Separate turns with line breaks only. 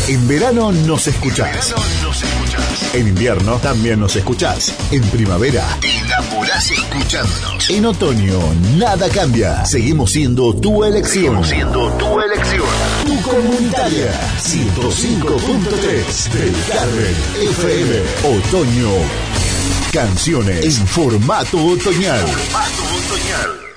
En verano nos escuchás. En invierno también nos escuchás. En primavera te enamorás escuchándonos. En otoño nada cambia. Seguimos siendo tu elección. Tu comunitaria 105.3 del Carmen FM. Otoño. Canciones en formato otoñal.